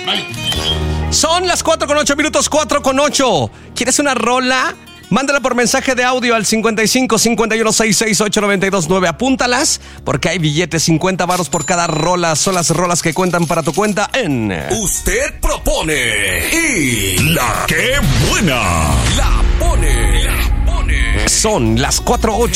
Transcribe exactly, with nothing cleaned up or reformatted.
Son las cuatro con ocho minutos, cuatro con ocho. ¿Quieres una rola? Mándala por mensaje de audio al cincuenta y cinco, cincuenta y uno, sesenta y seis, ocho noventa y dos, nueve. Apúntalas, porque hay billetes, cincuenta varos por cada rola. Son las rolas que cuentan para tu cuenta en... Usted propone y la que buena la pone. La pone. Son las cuatro ocho.